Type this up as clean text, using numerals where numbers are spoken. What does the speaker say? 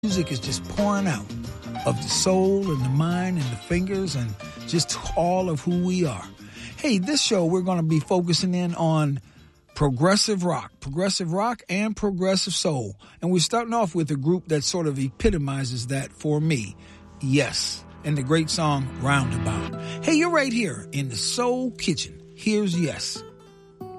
Music is just pouring out of the soul and the mind and the fingers and just all of who we are. Hey, this show we're going to be focusing in on progressive rock and progressive soul. And we're starting off with a group that sort of epitomizes that for me. Yes. And the great song Roundabout. Hey, you're right here in the Soul Kitchen. Here's Yes.